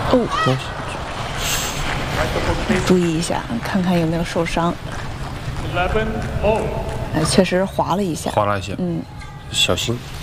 哦，注意一下，看看有没有受伤。确实滑了一下。 滑了一下，小心。